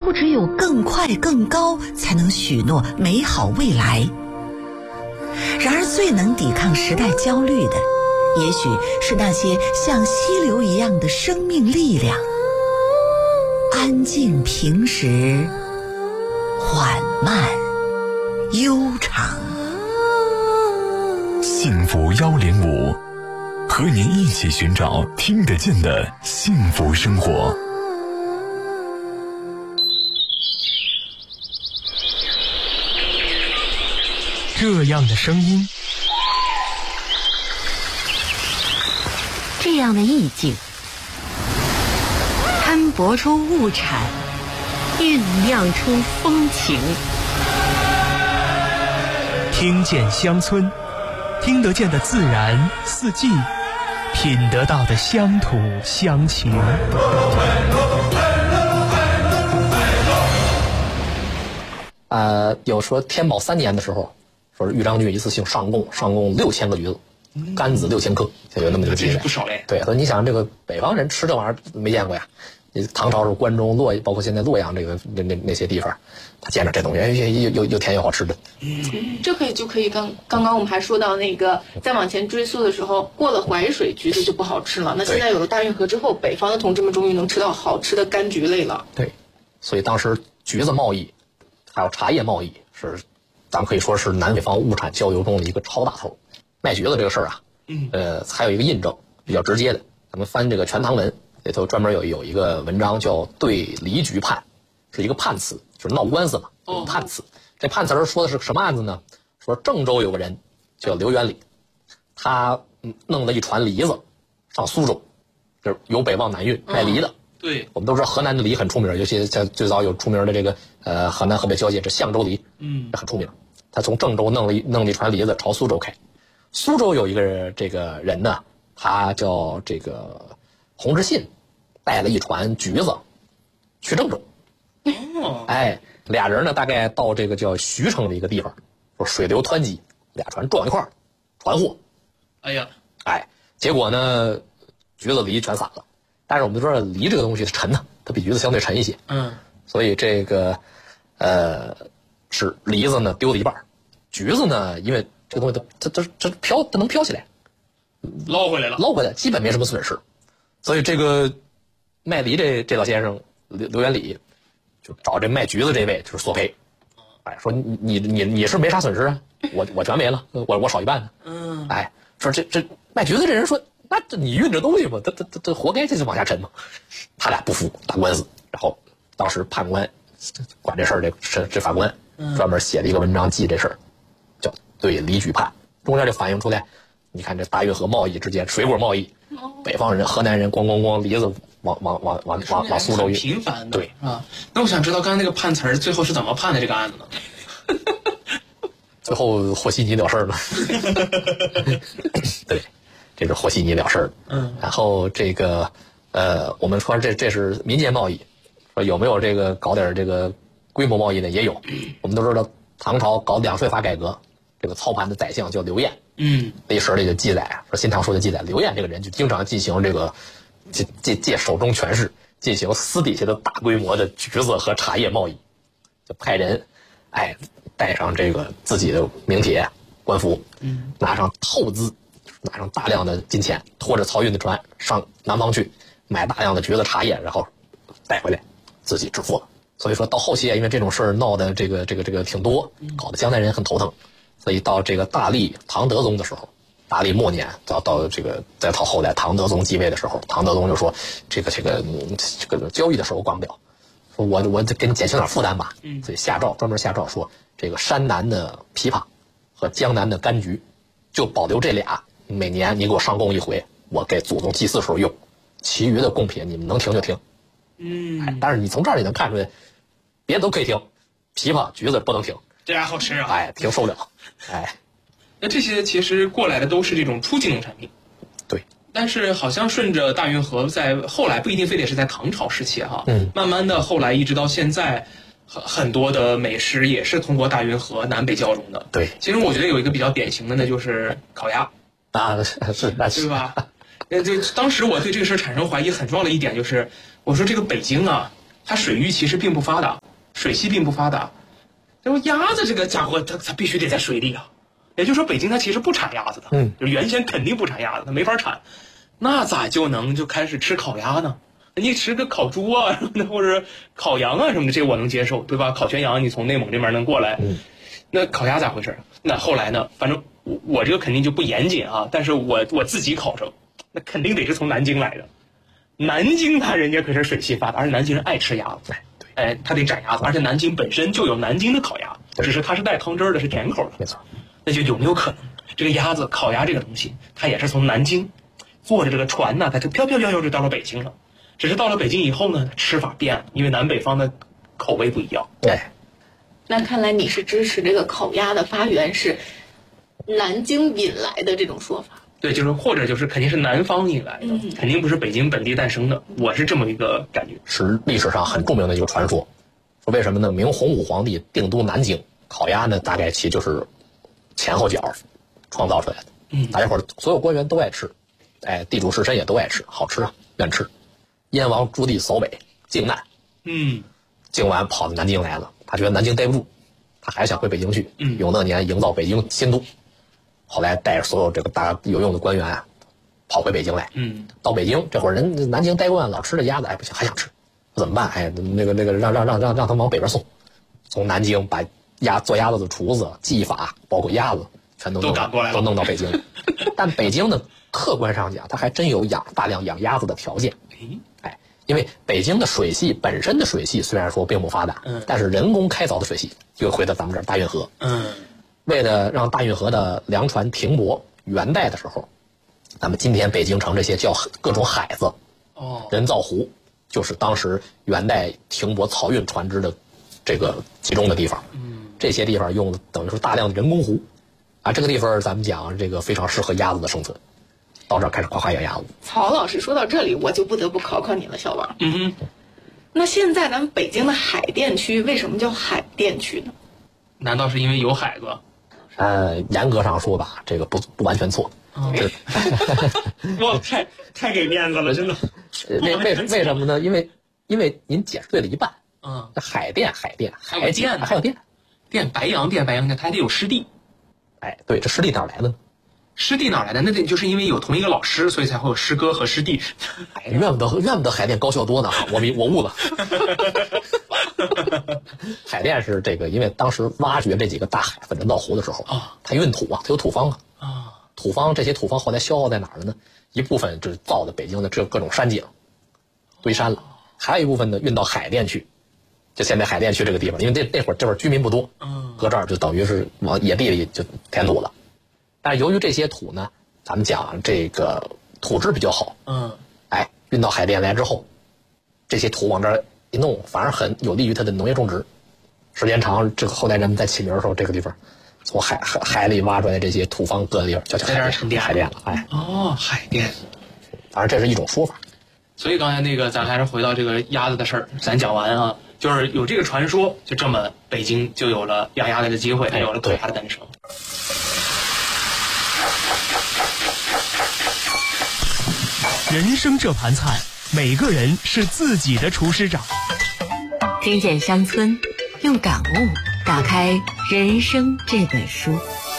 不只有更快更高才能许诺美好未来。然而最能抵抗时代焦虑的，也许是那些像溪流一样的生命力量，安静平实，缓慢悠长。 幸福105，和您一起寻找听得见的幸福生活。 这样的声音， 这样的意境，摊薄出物产，酝酿出风情。 听见乡村，听得见的自然四季，品得到的乡土乡情。 有说天宝3年的时候，说是豫章郡一次性上贡6000个橘子，柑子6000颗，就有那么一个记载， 不少嘞。 对，所以你想这个北方人吃这玩意儿没见过呀。唐朝是关中、包括现在洛阳这个那些地方，他见着这东西又甜又好吃的。 这就可以刚刚我们还说到那个，再往前追溯的时候，过了淮水橘子就不好吃了。那现在有了大运河之后，北方的同志们终于能吃到好吃的柑橘类了。 对，所以当时橘子贸易还有茶叶贸易是，咱们可以说是南北方物产交流中的一个超大头。卖橘子这个事儿啊，还有一个印证比较直接的，咱们翻这个《全唐文》里头专门有一个文章叫“对离橘判”，是一个判词，就是闹官司嘛，判词。这判词说的是什么案子呢？说郑州有个人叫刘元礼，他弄了一船梨子上苏州，就是由北往南运卖梨的。 对， 我们都知道河南的梨很出名，尤其像最早有出名的这个河南河北交界这象州梨，很出名。他从郑州弄了一船梨子朝苏州开。苏州有一个这个人呢，他叫这个洪之信，带了一船橘子去郑州。俩人呢大概到这个叫徐城的一个地方，说水流湍急，俩船撞一块儿，船祸。结果呢，橘子梨全散了。但是我们都知道梨这个东西是沉的，它比橘子相对沉一些。所以这个是梨子呢丢了一半，橘子呢因为这个东西它能飘起来， 捞回来， 基本没什么损失。所以这个卖梨这老先生刘元礼就找这卖橘子这位就是索赔，说你是没啥损失啊，我全没了，我少一半呢。说这卖橘子这人说，那你运这东西嘛，他活该就往下沉嘛。他俩不服，打官司，然后当时判官管这事儿，这法官专门写了一个文章记这事儿，叫对离橘判。中间就反映出来，你看这大运河贸易之间，水果贸易，北方人、河南人咣梨子往苏州运， 频繁的。 对啊，那我想知道刚才那个判词儿最后是怎么判的这个案子呢？ 最后和稀泥了事儿了。对，这是和稀泥了事儿。然后这个我们说这是民间贸易，说有没有这个搞点这个规模贸易呢？也有。我们都知道唐朝搞两税法改革，这个操盘的宰相叫刘晏。历史里就记载说，《新唐书》的记载，刘晏这个人就经常进行这个借手中权势进行私底下的大规模的橘子和茶叶贸易，就派人带上这个自己的名帖官服，拿上透资，拿上大量的金钱，拖着漕运的船上南方去买大量的橘子茶叶，然后带回来自己致富了。所以说到后期因为这种事儿闹的这个挺多，搞得江南人很头疼。所以到这个大历唐德宗的时候，大历末年到这个再到后来唐德宗继位的时候，唐德宗就说这个交易的时候管不了，说我给你减轻点负担吧。所以专门下诏说，这个山南的枇杷和江南的柑橘就保留这俩，每年你给我上贡一回，我给祖宗祭祀时候用，其余的贡品你们能停就停。但是你从这儿也能看出来，别的都可以停，枇杷橘子不能停， 这俩好吃啊。 停受不了。 那这些其实过来的都是这种初级农产品。 对。 但是好像顺着大运河，在后来不一定非得是在唐朝时期哈，慢慢的后来一直到现在，很多的美食也是通过大运河南北交融的。 对。 其实我觉得有一个比较典型的呢，就是烤鸭。 是对吧？就当时我对这个事儿产生怀疑，很重要的一点就是，我说这个北京啊， 它水域其实并不发达，水系并不发达。这鸭子这个家伙，它必须得在水里啊。也就是说，北京它其实不产鸭子的，就是原先肯定不产鸭子，它没法产。那咋就能就开始吃烤鸭呢？你吃个烤猪啊什么的，或者烤羊啊什么的，这个我能接受，对吧？烤全羊你从内蒙这边能过来，那烤鸭咋回事？那后来呢？反正我这个肯定就不严谨啊，但是我自己考证，那肯定得是从南京来的。南京它人家可是水系发达，而且南京人爱吃鸭子，他得斩鸭子，而且南京本身就有南京的烤鸭，只是它是带汤汁儿的，是甜口的， 没错。 那就有没有可能，这个鸭子烤鸭这个东西，它也是从南京坐着这个船呢，它就飘就到了北京了。只是到了北京以后呢，吃法变了，因为南北方的口味不一样。 对， 那看来你是支持这个烤鸭的发源是南京引来的这种说法。 对，就是或者就是肯定是南方引来的，肯定不是北京本地诞生的。我是这么一个感觉。 是历史上很著名的一个传说，说为什么呢？明洪武皇帝定都南京，烤鸭呢大概其就是前后脚创造出来的。大家伙所有官员都爱吃，地主士绅也都爱吃，好吃啊，愿吃。燕王朱棣扫北靖难，靖完跑到南京来了，他觉得南京待不住，他还想回北京去。永乐年营造北京新都，后来带着所有这个大有用的官员啊，跑回北京来。到北京这会儿人南京待惯，老吃这鸭子，不行，还想吃，怎么办？那个让他往北边送，从南京把做鸭子的厨子、技法，包括鸭子，全都赶过来了， 都弄到北京。但北京呢，客观上讲，它还真有大量养鸭子的条件。因为北京的水系本身的水系虽然说并不发达，但是人工开凿的水系就回到咱们这儿大运河。为了让大运河的粮船停泊，元代的时候，咱们今天北京城这些叫各种海子，人造湖，就是当时元代停泊漕运船只的这个集中的地方。这些地方用的等于说大量的人工湖啊，这个地方咱们讲这个非常适合鸭子的生存。到这儿开始夸养鸭子。 曹老师说到这里，我就不得不考考你了，小王。那现在咱们北京的海淀区为什么叫海淀区呢？ 难道是因为有海子？ 严格上说吧，这个不完全错。 哇，太给面子了，真的。 为什么呢？因为您解释对了一半。海淀还有淀白洋，它还得有湿地。 对，这湿地哪来的呢？ 湿地哪来的？那得就是因为有同一个老师，所以才会有诗歌和湿地。 怨不得海淀高校多呢。我误了。海淀是这个，因为当时挖掘这几个大海子人造湖的时候，它运土啊，它有土方啊。土方这些土方后来消耗在哪儿了呢？一部分就是造的北京的这各种山景，堆山了；还有一部分呢运到海淀去，就现在海淀区这个地方，因为那会儿这会儿居民不多，搁这儿就等于是往野地里就填土了。但是由于这些土呢，咱们讲这个土质比较好，运到海淀来之后，这些土往这儿一弄，反而很有利于它的农业种植。时间长，这个后来人们在起名的时候，这个地方从海里挖出来这些土方各个地方叫海淀了。 海淀。 当然这是一种说法。 所以刚才那个咱还是回到这个鸭子的事儿，咱讲完啊，就是有这个传说，就这么北京就有了养鸭子的机会，还有了烤鸭的诞生。 人生这盘菜，每个人是自己的厨师长。 听见乡村，用感悟打开人生这本书。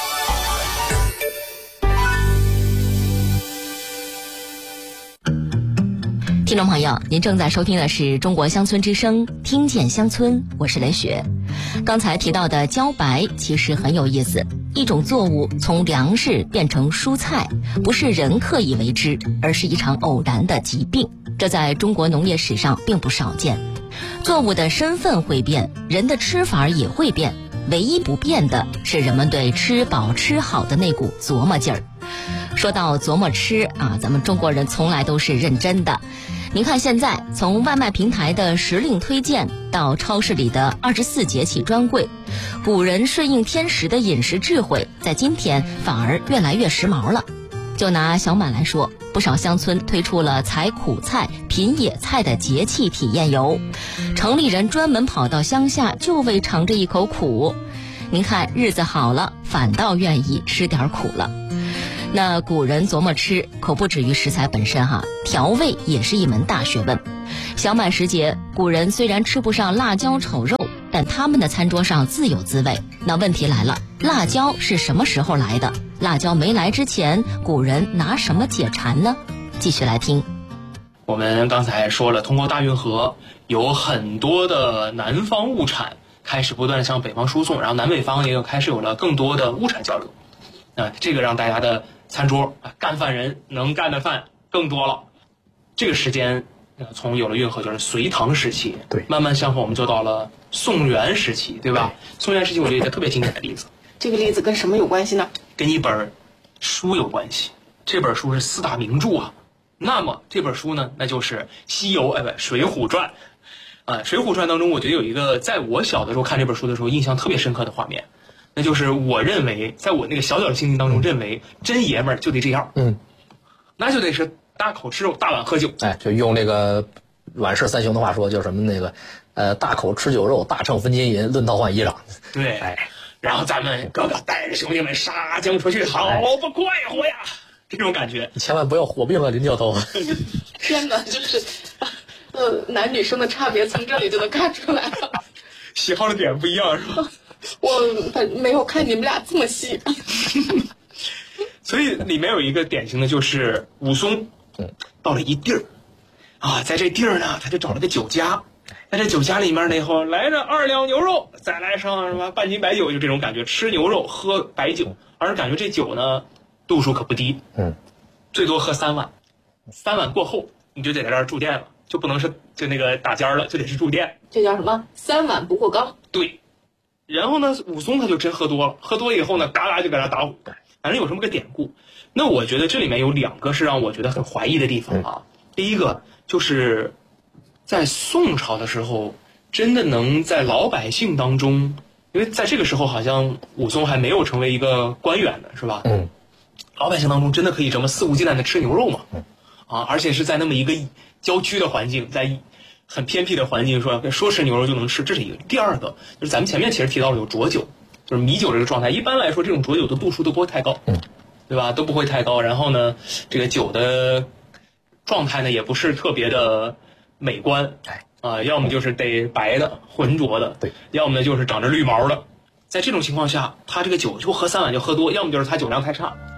听众朋友，您正在收听的是中国乡村之声，听见乡村，我是雷雪。刚才提到的茭白其实很有意思，一种作物从粮食变成蔬菜，不是人刻意为之，而是一场偶然的疾病。这在中国农业史上并不少见。作物的身份会变，人的吃法也会变，唯一不变的是人们对吃饱吃好的那股琢磨劲儿。说到琢磨吃啊，咱们中国人从来都是认真的。您看现在从外卖平台的时令推荐到超市里的24节气专柜，古人顺应天时的饮食智慧在今天反而越来越时髦了。就拿小满来说，不少乡村推出了采苦菜品野菜的节气体验游，城里人专门跑到乡下就为尝这一口苦。您看日子好了，反倒愿意吃点苦了。那古人琢磨吃，可不止于食材本身哈，调味也是一门大学问。 小满时节，古人虽然吃不上辣椒炒肉，但他们的餐桌上自有滋味。那问题来了，辣椒是什么时候来的？辣椒没来之前，古人拿什么解馋呢？继续来听。 我们刚才说了，通过大运河，有很多的南方物产开始不断地向北方输送，然后南北方也开始有了更多的物产交流。这个让大家的餐桌干饭人能干的饭更多了。这个时间从有了运河就是隋唐时期， 对， 慢慢向后我们就到了宋元时期，对吧？宋元时期我觉得一个特别经典的例子。 这个例子跟什么有关系呢？ 跟一本书有关系。这本书是四大名著啊。那么这本书呢，那就是水浒传。水浒传当中，我觉得有一个在我小的时候看这本书的时候印象特别深刻的画面，那就是我认为，在我那个小小的心灵当中，认为真爷们儿就得这样，那就得是大口吃肉，大碗喝酒。 就用这个阮氏三雄的话说，叫什么那个大口吃酒肉，大秤分金银，论套换衣裳。 对，然后咱们哥哥带着兄弟们杀将出去，好不快活呀！这种感觉， 千万不要火并了临教头。 天哪，就是男女生的差别从这里就能看出来了。 喜好的点不一样是吧？ 我没有看你们俩这么细。 所以里面有一个典型的就是武松，到了一地儿，在这地儿呢，他就找了个酒家，在这酒家里面呢，以后来着2两牛肉，再来上什么半斤白酒，就这种感觉，吃牛肉喝白酒，而感觉这酒呢度数可不低，最多喝3碗，3碗过后你就得在这儿住店了，就不能是就那个打尖了，就得是住店。 这叫什么？3碗不过冈。 对。然后呢，武松他就真喝多了，喝多以后呢，嘎嘎就搁那打鼓。反正有这么个典故。那我觉得这里面有2个是让我觉得很怀疑的地方啊。第一个就是在宋朝的时候，真的能在老百姓当中，因为在这个时候好像武松还没有成为一个官员呢，是吧？老百姓当中真的可以这么肆无忌惮的吃牛肉吗？而且是在那么一个郊区的环境，在很偏僻的环境，说吃牛肉就能吃，这是一个。第二个就是咱们前面其实提到了有浊酒，就是米酒这个状态，一般来说这种浊酒的度数都不会太高，对吧？都不会太高。然后呢，这个酒的状态呢也不是特别的美观，要么就是得白的浑浊的，对，要么呢就是长着绿毛的。在这种情况下，他这个酒就喝3碗就喝多，要么就是他酒量太差。